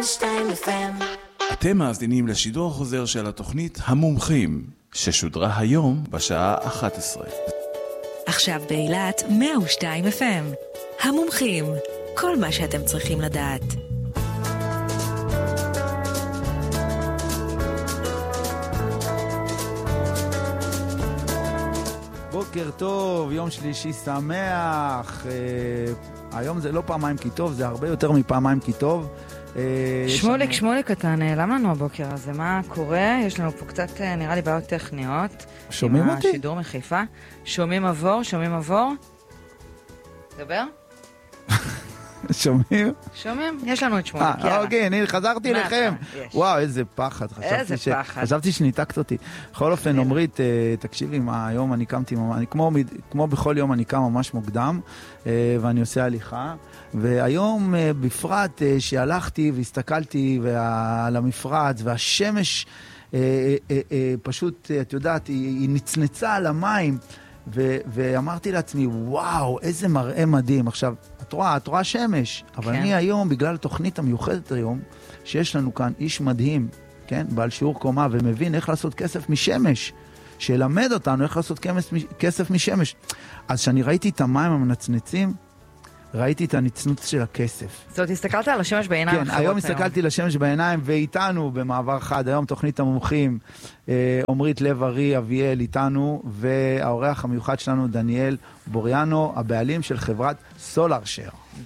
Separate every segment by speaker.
Speaker 1: אתם מאזינים לשידור החוזר של התוכנית המומחים, ששודרה היום בשעה 11.
Speaker 2: עכשיו באילת 102 FM. המומחים, כל מה שאתם צריכים לדעת.
Speaker 3: בוקר טוב, יום שלישי שמח. היום זה לא פעמיים כי טוב, זה הרבה יותר מפעמיים כי טוב.
Speaker 4: שמוליק, אתה נעלם לנו הבוקר הזה, מה קורה? יש לנו פה קצת, נראה לי, בעיות טכניות.
Speaker 3: שומעים אותי?
Speaker 4: עם השידור מחיפה. שומעים עבור? דבר?
Speaker 3: שומעים?
Speaker 4: שומעים? יש לנו את שמוליק, יאללה.
Speaker 3: אוקיי, אני חזרתי לכם. וואו, איזה פחד. חשבתי שניתקת אותי. בכל אופן, עומרית, תקשיבי, היום אני קמתי, כמו בכל יום אני קם ממש מוקדם, ואני עושה הליכה. והיום בפרט שהלכתי והסתכלתי על המפרץ, והשמש פשוט, את יודעת, היא נצנצה על המים, ואמרתי לעצמי, וואו, איזה מראה מדהים. עכשיו, את רואה שמש, אבל אני היום, בגלל התוכנית המיוחדת היום, שיש לנו כאן איש מדהים, כן, בעל שיעור קומה, ומבין איך לעשות כסף משמש, שילמד אותנו איך לעשות כסף משמש. אז כשאני ראיתי את המים המנצנצים, ראיתי את הניצנוץ של הכסף.
Speaker 4: זאת, הסתכלת על השמש בעיניים.
Speaker 3: כן, היום הסתכלתי לשמש בעיניים, ואיתנו במעבר חד, היום תוכנית המומחים, עומרית לב-ארי אביאל איתנו, והאורח המיוחד שלנו דניאל בוריאנו, הבעלים של חברת סולארשר.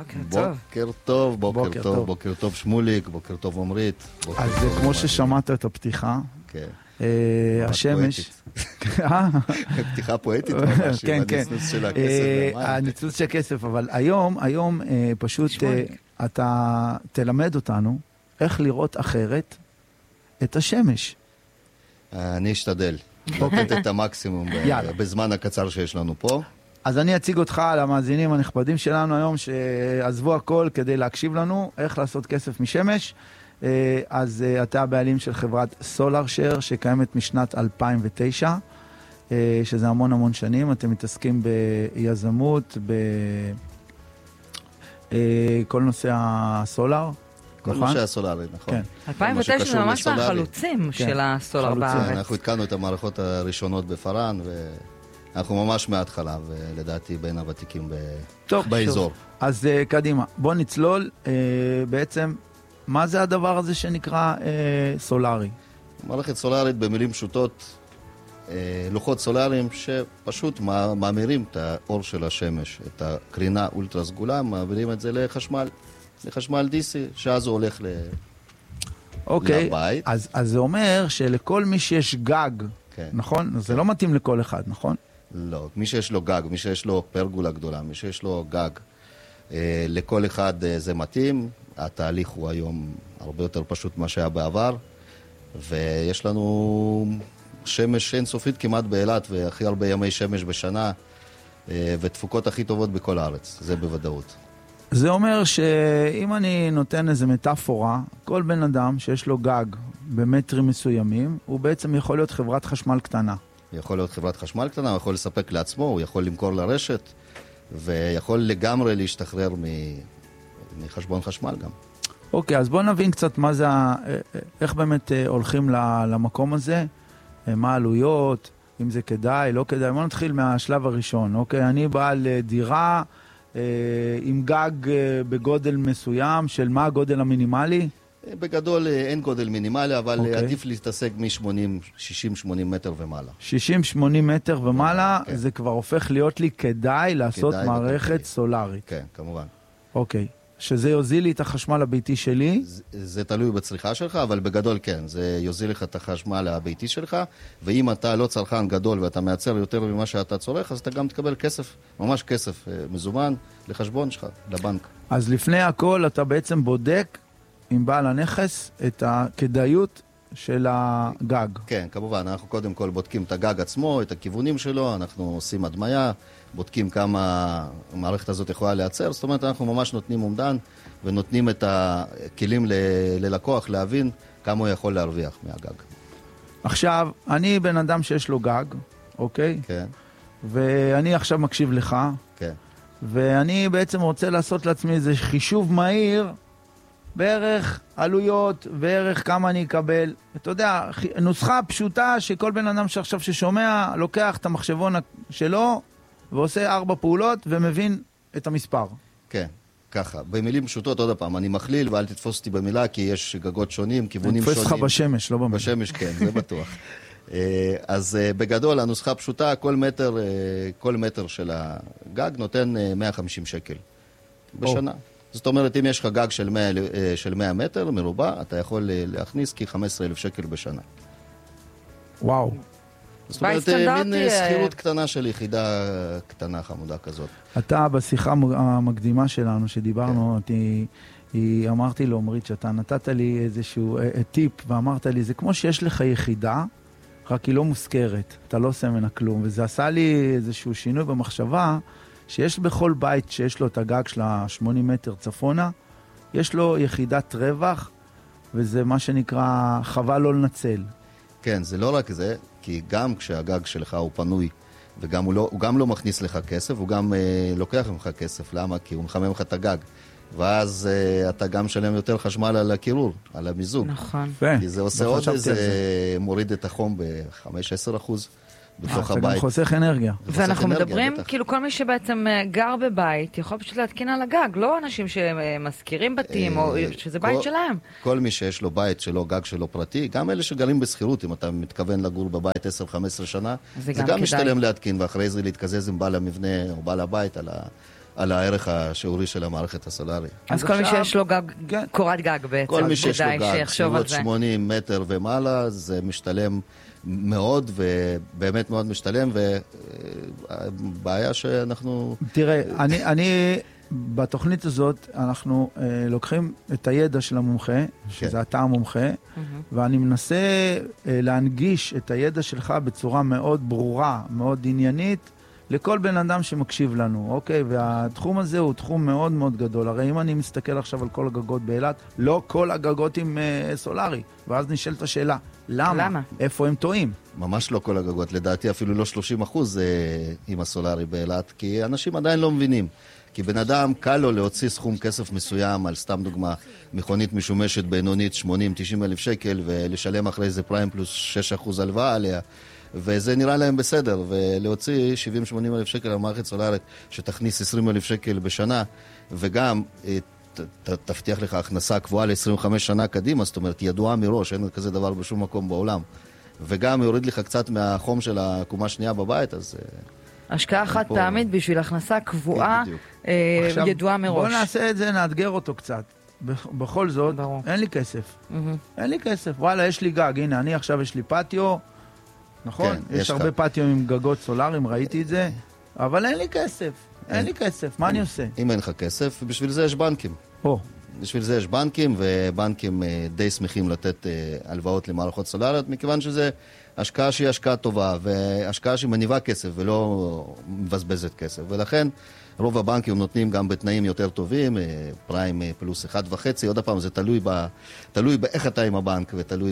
Speaker 5: בוקר טוב שמוליק, בוקר טוב עומרית.
Speaker 3: אז כמו ששמעת את הפתיחה, השמש...
Speaker 5: פתיחה פואטית ממש, עם הניצנוץ של הכסף.
Speaker 3: הניצנוץ של הכסף, אבל היום פשוט אתה תלמד אותנו איך לראות אחרת את השמש.
Speaker 5: אני אשתדל. לתת את המקסימום בזמן הקצר שיש לנו פה.
Speaker 3: אז אני אציג אותך למאזינים הנכבדים שלנו היום, שעזבו הכל כדי להקשיב לנו איך לעשות כסף משמש. אז אתה הבעלים של חברת סולארשר שקיימת משנת 2009, שזה המון שנים. אתם מתעסקים ביזמות, בכל נושא הסולאר.
Speaker 5: כל נושא הסולארי, נכון.
Speaker 4: 2009 זה ממש מהחלוצים של הסולאר בארץ.
Speaker 5: אנחנו התקנו את המערכות הראשונות בפרן, ואנחנו ממש מההתחלה, ולדעתי בין הוותיקים באזור.
Speaker 3: אז קדימה, בוא נצלול בעצם. מה זה הדבר הזה שנקרא סולארי?
Speaker 5: מערכת סולארית במילים פשוטות, לוחות סולאריים שפשוט מאמירים את האור של השמש, את הקרינה אולטרה סגולה, מעבירים את זה לחשמל DC, שאז הוא הולך לבית.
Speaker 3: אז זה אומר שלכל מי שיש גג, נכון? זה לא מתאים לכל אחד, נכון?
Speaker 5: לא, מי שיש לו גג, מי שיש לו פרגולה גדולה, מי שיש לו גג, לכל אחד זה מתאים. התהליך הוא היום הרבה יותר פשוט מה שהיה בעבר, ויש לנו שמש אינסופית כמעט באילת, והכי הרבה ימי שמש בשנה, ותפוקות הכי טובות בכל הארץ, זה בוודאות.
Speaker 3: זה אומר שאם אני נותן איזה מטאפורה, כל בן אדם שיש לו גג במטרים מסוימים, הוא בעצם יכול להיות חברת חשמל קטנה.
Speaker 5: יכול להיות חברת חשמל קטנה, הוא יכול לספק לעצמו, הוא יכול למכור לרשת, ויכול לגמרי להשתחרר מחשבון חשמל גם.
Speaker 3: אוקיי, אז בואו נבין קצת מה זה, איך באמת הולכים למקום הזה, מה העלויות, אם זה כדאי, לא כדאי. בואו נתחיל מהשלב הראשון, אוקיי? אני בעל דירה עם גג בגודל מסוים, של מה הגודל המינימלי?
Speaker 5: בגדול אין גודל מינימלי, אבל עדיף להתעסק מ-60-80 מטר ומעלה. 60-80
Speaker 3: מטר ומעלה, זה כבר הופך להיות לי כדאי לעשות מערכת סולארית.
Speaker 5: כן, כמובן.
Speaker 3: אוקיי. שזה יוזיל לי את החשמל הביתי שלי?
Speaker 5: זה תלוי בצריכה שלך, אבל בגדול כן. זה יוזיל לך את החשמל הביתי שלך, ואם אתה לא צרכן גדול ואתה מייצר יותר ממה שאתה צורך, אז אתה גם תקבל כסף, ממש כסף מזומן לחשבון שלך, לבנק.
Speaker 3: אז לפני הכל אתה בעצם בודק עם בעל הנכס את הכדאיות של הגג.
Speaker 5: כן, כמובן. אנחנו קודם כל בודקים את הגג עצמו, את הכיוונים שלו, אנחנו עושים הדמיה, בודקים כמה המערכת הזאת יכולה לייצר, זאת אומרת, אנחנו ממש נותנים אומדן, ונותנים את הכלים ללקוח להבין כמה הוא יכול להרוויח מהגג.
Speaker 3: עכשיו, אני בן אדם שיש לו גג, אוקיי?
Speaker 5: כן.
Speaker 3: ואני עכשיו מקשיב לך,
Speaker 5: כן.
Speaker 3: ואני בעצם רוצה לעשות לעצמי איזה חישוב מהיר, בערך עלויות, בערך כמה אני אקבל. אתה יודע, נוסחה פשוטה שכל בן אדם שעכשיו ששומע, לוקח את המחשבון שלו, ועושה 4 פעולות, ומבין את המספר.
Speaker 5: כן, ככה. במילים פשוטות, עוד פעם, אני מכליל, ואל תתפוס אותי במילה, כי יש גגות שונים, כיוונים שונים.
Speaker 3: אני תפוס לך בשמש, לא במילה.
Speaker 5: בשמש, כן, זה בטוח. אז בגדול, הנוסחה פשוטה, כל מטר של הגג נותן 150 שקל בשנה. זאת אומרת, אם יש לך גג של 100 מטר מרובע, אתה יכול להכניס כ-15,000 שקל בשנה.
Speaker 3: וואו.
Speaker 5: זאת אומרת, מין שכירות קטנה של יחידה קטנה חמודה כזאת.
Speaker 3: אתה, בשיחה המקדימה שלנו, שדיברנו, אמרתי לו, עומרית, שאתה נתת לי איזשהו טיפ, ואמרת לי, זה כמו שיש לך יחידה, רק היא לא מוזכרת, אתה לא עושה ממנה כלום, וזה עשה לי איזשהו שינוי במחשבה, שיש בכל בית שיש לו את הגג של 80 מטר צפונה, יש לו יחידת רווח, וזה מה שנקרא חבל לא לנצל.
Speaker 5: כן, זה לא רק זה, כי גם כשהגג שלך הוא פנוי, וגם הוא גם לא מכניס לך כסף, הוא גם לוקח ממך כסף. למה? כי הוא מחמם לך את הגג. ואז אתה גם משלם יותר חשמל על הקירור, על המיזוג.
Speaker 4: נכון.
Speaker 5: כי זה עושה עוד איזה, מוריד את החום ב-5-10% בתוך הבית.
Speaker 3: זה גם חוסך אנרגיה.
Speaker 4: ואנחנו מדברים, כאילו כל מי שבעצם גר בבית, יכול פשוט להתקין על הגג, לא אנשים שמזכירים בתים, או שזה בית שלהם.
Speaker 5: כל מי שיש לו בית שלו, גג שלו פרטי, גם אלה שגרים בסחירות, אם אתה מתכוון לגור בבית 10-15 שנה, זה גם משתלם להתקין, ואחרי זה להתקזז עם בעל המבנה או בעל הבית על הערך השיעורי של המערכת הסולארית.
Speaker 4: אז כל מי שיש לו קורת גג בעצם,
Speaker 5: כל מי שיש לו גג, סביבות 80 מטר ומעלה, זה משתלם מאוד, ובאמת מאוד משתלם, ובעיה שאנחנו...
Speaker 3: תראה, אני בתוכנית הזאת, אנחנו לוקחים את הידע של המומחה, שזה אתה המומחה, ואני מנסה להנגיש את הידע שלך בצורה מאוד ברורה, מאוד עניינית, לכל בן אדם שמקשיב לנו, אוקיי? והתחום הזה הוא תחום מאוד מאוד גדול. הרי אם אני מסתכל עכשיו על כל הגגות באילת, לא כל הגגות עם סולארי. ואז נשאלת השאלה, למה? איפה הם טועים?
Speaker 5: ממש לא כל הגגות, לדעתי אפילו לא 30% עם הסולארי באילת, כי אנשים עדיין לא מבינים. כי בן אדם קל לו להוציא סכום כסף מסוים על סתם דוגמה, מכונית משומשת בינונית 80-90 אלף שקל, ולשלם אחרי זה פריים פלוס 6% הלוואה עליה. וזה נראה להם בסדר, ולהוציא 70-80 אלף שקל על מערכת סולארית שתכניס 20 אלף שקל בשנה, וגם תבטיח לך הכנסה קבועה ל-25 שנה קדימה, זאת אומרת, ידועה מראש, אין כזה דבר בשום מקום בעולם, וגם יוריד לך קצת מהחום של הקומה השנייה בבית, אז...
Speaker 4: השקעה חד פעמית בשביל הכנסה קבועה, ידועה מראש.
Speaker 3: בוא נעשה את זה, נאתגר אותו קצת. בכל זאת, אין לי כסף. אין לי כסף. וואלה, יש לי גג, הנה, אני עכשיו יש לי פטיו, נכון? יש הרבה פטיו עם גגות סולאריים, ראיתי את זה, אבל אין לי כסף. אין לי כסף, מה אני עושה?
Speaker 5: אם אין לך כסף, בשביל זה יש בנקים. בשביל זה יש בנקים, ובנקים די שמחים לתת הלוואות למערכות סולאריות, מכיוון שזה השקעה שהיא השקעה טובה, והשקעה שהיא מניבה כסף ולא מבזבזת כסף. ולכן רוב הבנקים נותנים גם בתנאים יותר טובים, פריים פלוס 1.5, עוד פעם, זה תלוי באיך אתה עם הבנק, ותלוי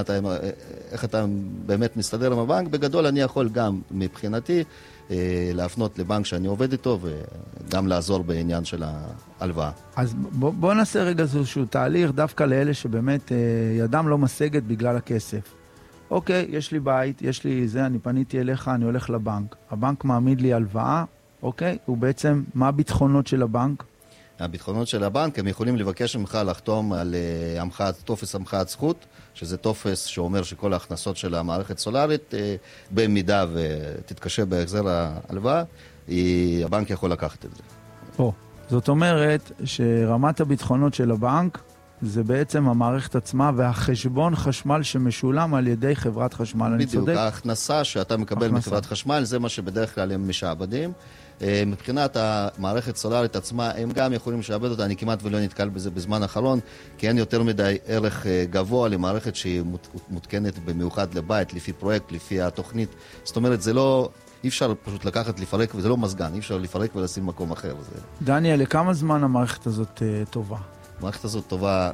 Speaker 5: איך אתה באמת מסתדר עם הבנק. בגדול אני יכול גם מבחינתי להפנות לבנק שאני עובד איתו, וגם לעזור בעניין של ההלוואה.
Speaker 3: אז בוא נעשה רגע איזשהו תהליך, דווקא לאלה שבאמת ידם לא משגת בגלל הכסף. אוקיי, יש לי בית, יש לי זה, אני פניתי אליך, אני הולך לבנק. הבנק מעמיד לי הלוואה, אוקיי? ובעצם, מה הביטחונות של הבנק?
Speaker 5: הביטחונות של הבנק, הם יכולים לבקש ממך לחתום על טופס המחאת זכות, שזה טופס שאומר שכל ההכנסות של המערכת סולארית, במידה ותתקשה בהחזר ההלוואה, הבנק יכול לקחת את זה.
Speaker 3: זאת אומרת שרמת הביטחונות של הבנק, זה בעצם המערכת עצמה והחשבון חשמל שמשולם על ידי חברת חשמל.
Speaker 5: בדיוק, ההכנסה שאתה מקבל מחברת חשמל, זה מה שבדרך כלל הם משעבדים. מבחינת המערכת סולארית עצמה, הם גם יכולים לשעבד אותה, אני כמעט ולא נתקל בזה בזמן האחרון, כי אין יותר מדי ערך גבוה למערכת שהיא מותקנת במיוחד לבית, לפי פרויקט, לפי התוכנית. זאת אומרת, זה לא... אי אפשר פשוט לקחת, לפרק, וזה לא מזגן, אי אפשר לפרק ולשים מקום אחר.
Speaker 3: דניאל, לכמה זמן המערכת הזאת טובה?
Speaker 5: המערכת הזאת טובה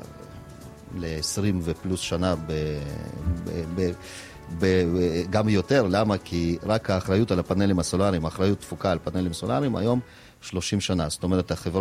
Speaker 5: ל-20 ופלוס שנה, גם יותר. למה? כי רק האחריות על הפאנלים הסולאריים, האחריות תפוקה על פאנלים סולאריים, היום 30 שנה. זאת אומרת, החברה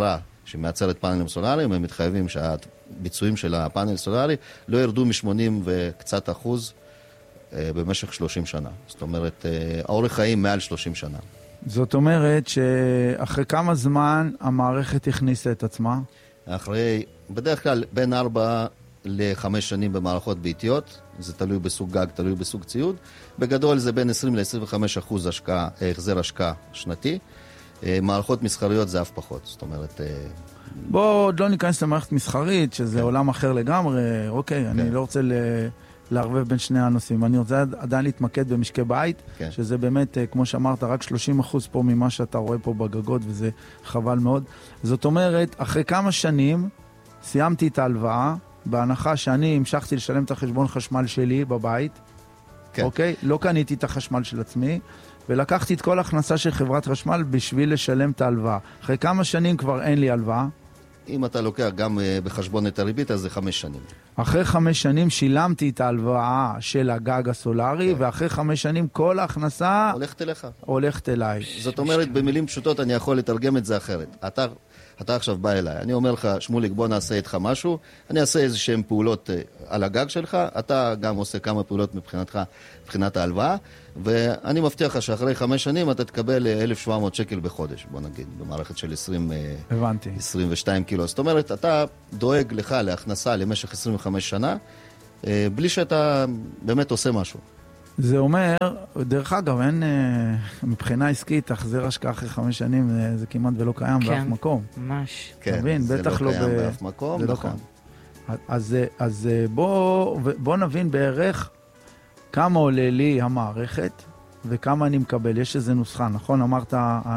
Speaker 5: שמייצרת פאנלים סולאריים, הם מתחייבים שהביצועים של הפאנל סולארי לא ירדו מ-80 וקצת אחוז במשך 30 שנה. זאת אומרת, האורך חיים מעל 30 שנה.
Speaker 3: זאת אומרת שאחרי כמה זמן המערכת הכניסה את עצמה?
Speaker 5: אחרי, בדרך כלל בין 4 ל-5 שנים במערכות ביתיות, זה תלוי בסוג גג, תלוי בסוג ציוד. בגדול זה בין 20 ל-25% החזר השקעה שנתי. מערכות מסחריות זה אף פחות, זאת אומרת...
Speaker 3: בואו עוד לא ניכנס למערכת מסחרית, שזה עולם אחר לגמרי, אוקיי, אני לא רוצה לערבב בין שני הנושאים. אני רוצה עדיין להתמקד במשקי בית, שזה באמת, כמו שאמרת, רק 30% פה ממה שאתה רואה פה בגגות, וזה חבל מאוד. זאת אומרת, אחרי כמה שנים סיימתי את ההלוואה, בהנחה שאני המשכתי לשלם את החשבון חשמל שלי בבית, אוקיי? לא קניתי את החשמל של עצמי, ולקחתי את כל ההכנסה של חברת חשמל בשביל לשלם את ההלוואה. אחרי כמה שנים כבר אין לי הלוואה?
Speaker 5: אם אתה לוקח גם בחשבון את הריבית, אז זה 5 שנים.
Speaker 3: אחרי 5 שנים שילמתי את ההלוואה של הגג הסולארי, ואחרי 5 שנים כל ההכנסה...
Speaker 5: הולכת אליך.
Speaker 3: הולכת אליי.
Speaker 5: זאת אומרת, במילים פשוטות אני יכול לתרגם את זה אחרת. אתה עכשיו בא אליי, אני אומר לך, שמוליק, בוא נעשה איתך משהו, אני אעשה איזשהם פעולות על הגג שלך, אתה גם עושה כמה פעולות מבחינת ההלוואה, ואני מבטיח לך שאחרי 5 שנים אתה תקבל 1,700 שקל בחודש, בוא נגיד, במערכת של 22 קילו. זאת אומרת, אתה דואג לך להכנסה למשך 25 שנה, בלי שאתה באמת עושה משהו.
Speaker 3: זה אומר, דרך אגב, אין מבחינה עסקית, החזר השקעה אחרי 5 שנים, זה כמעט ולא קיים באף מקום.
Speaker 4: ממש.
Speaker 5: כן, זה לא קיים באף מקום, נכון.
Speaker 3: אז בוא נבין בערך כמה עולה לי המערכת, וכמה אני מקבל. יש איזה נוסחה, נכון? אמרת,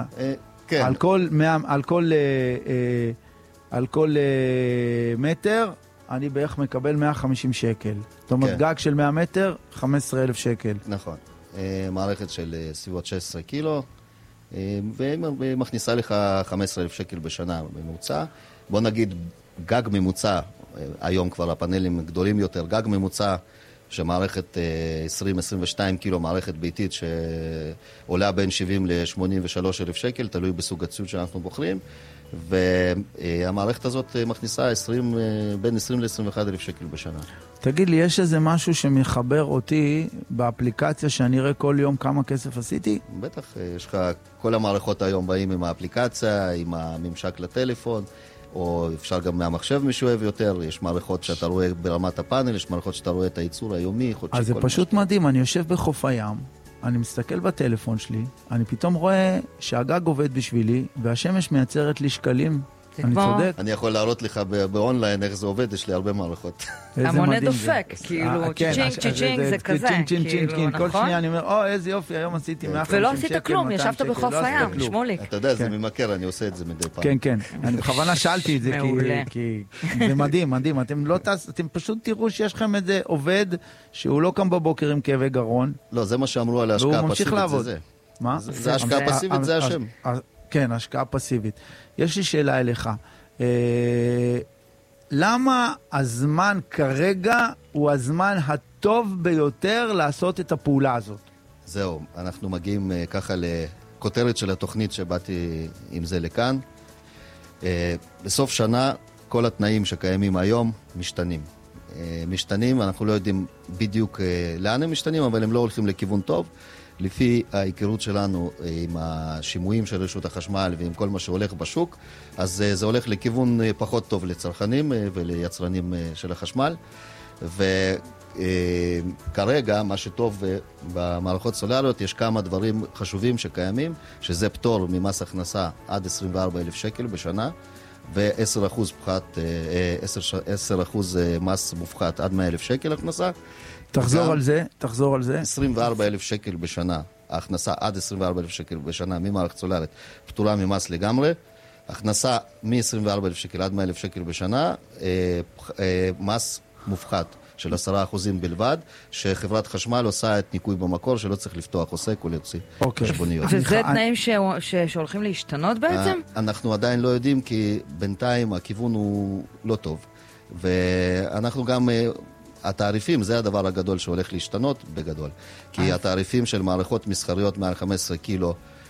Speaker 3: על כל מטר, אני בערך מקבל 150 שקל. זאת אומרת, גג של 100 מטר, 15,000 שקל.
Speaker 5: נכון. מערכת של סביבות 16 קילו, ומכניסה לך 15,000 שקל בשנה בממוצע. בוא נגיד, גג ממוצע, היום כבר הפאנלים גדולים יותר, גג ממוצע שמערכת 20-22 קילו, מערכת ביתית שעולה בין 70 ל-83,000 שקל, תלוי בסוג הציוד שאנחנו בוחרים. והמערכת הזאת מכניסה בין 20 ל-21,000 שקל בשנה.
Speaker 3: תגיד לי, יש איזה משהו שמחבר אותי באפליקציה שאני אראה כל יום כמה כסף עשיתי?
Speaker 5: בטח, יש לך, כל המערכות היום באים עם האפליקציה, עם הממשק לטלפון, או אפשר גם מהמחשב משואב יותר, יש מערכות שאתה רואה ברמת הפאנל, יש מערכות שאתה רואה את הייצור היומי, חודשי.
Speaker 3: אז זה פשוט מדהים, אני יושב בחוף הים, אני מסתכל בטלפון שלי, אני פתאום רואה שהגג עובד בשבילי, והשמש מייצרת לי שקלים. אני צודק.
Speaker 5: אני יכול להראות לך באונליין איך זה עובד, יש לי הרבה מערכות.
Speaker 4: המונה דופק, כאילו, צ'ינג, צ'ינג, זה כזה, כאילו, נכון?
Speaker 3: כל שנייה אני אומר, איזה יופי, היום עשיתי 150 שקל,
Speaker 4: ולא עשית כלום, ישבת בחוף הים, שמוליק.
Speaker 5: אתה יודע, זה ממכר, אני עושה את זה מדי פעם.
Speaker 3: כן, כן, אני בכוונה שאלתי את זה, כי זה מדהים, מדהים, אתם פשוט תראו שיש לכם איזה עובד, שהוא לא קם בבוקר עם כאבי גרון.
Speaker 5: לא, זה מה שאמרו על ההשקעה הפסיבית, זה זה.
Speaker 3: מה?
Speaker 5: זה השקעה פסיבית, זה השם.
Speaker 3: כן, השקעה פסיבית. יש לי שאלה אליך. למה הזמן כרגע הוא הזמן הטוב ביותר לעשות את הפעולה הזאת?
Speaker 5: זהו, אנחנו מגיעים ככה לכותרת של התוכנית שבאתי עם זה לכאן. בסוף שנה כל התנאים שקיימים היום משתנים. משתנים, אנחנו לא יודעים בדיוק לאן הם משתנים, אבל הם לא הולכים לכיוון טוב. לפי ההיכרות שלנו עם השימועים של רשות החשמל ועם כל מה שהולך בשוק, אז זה הולך לכיוון פחות טוב לצרכנים וליצרנים של החשמל. וכרגע מה שטוב במערכות סולריות, יש כמה דברים חשובים שקיימים, שזה פטור ממס הכנסה עד 24,000 שקל בשנה, ו10% מס מופחת עד 100,000 שקל הכנסה.
Speaker 3: תחזור על זה.
Speaker 5: 24,000 שקל בשנה, ההכנסה עד 24,000 שקל בשנה ממערכת סולרית פטורה ממס לגמרי. הכנסה מ-24,000 שקל עד 100,000 שקל בשנה, מס מופחת של 10% בלבד, שחברת חשמל עושה את ניקוי במקור, שלא צריך לפתוח עוסק או להוציא חשבוניות.
Speaker 4: וזה תנאים שהולכים להשתנות בעצם?
Speaker 5: אנחנו עדיין לא יודעים, כי בינתיים הכיוון הוא לא טוב. ואנחנו גם... התעריפים זה הדבר הגדול שהולך להשתנות בגדול. כי התעריפים של מערכות מסחריות מעל 15 קילו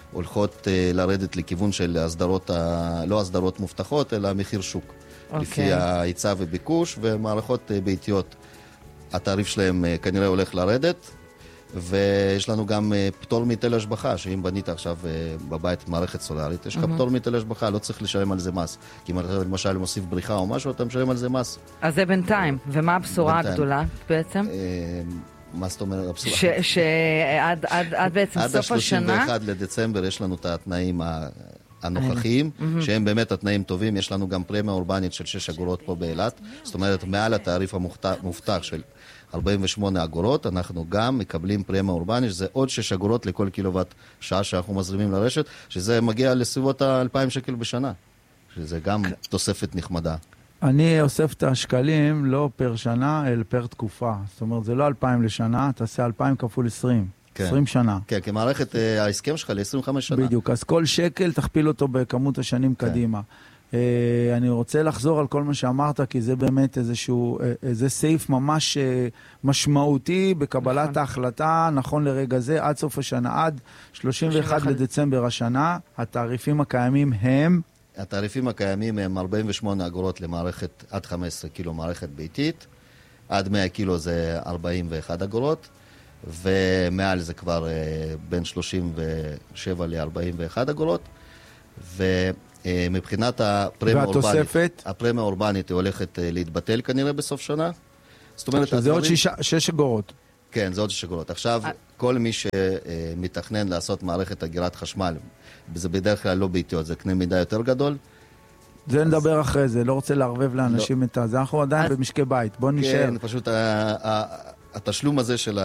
Speaker 5: הולכות לרדת לכיוון של לא הסדרות מובטחות, אלא מחיר שוק. לפי ההיצע וביקוש, ומערכות ביתיות, התעריף שלהם כנראה הולך לרדת, ויש לנו גם פטור מיטל השבחה, שאם בנית עכשיו בבית מערכת סולארית, יש לך פטור מיטל השבחה, לא צריך לשלם על זה מס. כי אם אתה למשל מוסיף בריחה או משהו, אתה משלם על זה מס.
Speaker 4: אז זה בינתיים. ומה הבשורה הגדולה בעצם?
Speaker 5: מה זאת אומרת הבשורה?
Speaker 4: שעד בעצם סוף השנה?
Speaker 5: עד ה-31 לדצמבר יש לנו את התנאים הנוכחיים, שהם באמת התנאים טובים. יש לנו גם פרמיה אורבנית של 6 אגורות פה באילת, זאת אומרת מעל התעריף המובטח של 48 אגורות, אנחנו גם מקבלים פרמיה אורבנית, שזה עוד 6 אגורות לכל קילוואט שעה שאנחנו מזרימים לרשת, שזה מגיע לסביבות ה-2,000 שקל בשנה, שזה גם תוספת נחמדה. אני
Speaker 3: אוסף את השקלים לא פר שנה, אלא פר תקופה. זאת אומרת, זה לא 2,000 לשנה, תעשה 2,000 כפול 20. 20 שנה.
Speaker 5: כן, כמערכת ההסכם שלך ל-25 שנה.
Speaker 3: בדיוק, אז כל שקל תכפיל אותו בכמות השנים קדימה. אני רוצה לחזור על כל מה שאמרת, כי זה באמת איזה סעיף ממש משמעותי בקבלת ההחלטה, נכון לרגע זה, עד סוף השנה, עד 31 לדצמבר השנה, התעריפים הקיימים הם?
Speaker 5: התעריפים הקיימים הם 48 אגורות למערכת עד 15 קילו מערכת ביתית, עד 100 קילו זה 41 אגורות, ומעל זה כבר בין 37 ל-41 אגורות, ומבחינת הפרמיה האורבנית היא הולכת להתבטל כנראה בסוף שנה. זאת אומרת,
Speaker 3: זה עוד 6 אגורות.
Speaker 5: כן, זה עוד 6 אגורות. עכשיו, כל מי שמתכנן לעשות מערכת אגירת חשמל, זה בדרך כלל לא ביתיות, זה קנה מידה יותר גדול.
Speaker 3: זה נדבר אחרי זה, לא רוצה לערבב לאנשים את זה. אנחנו עדיין במשקי בית, בוא נשאר.
Speaker 5: כן, פשוט התשלום הזה של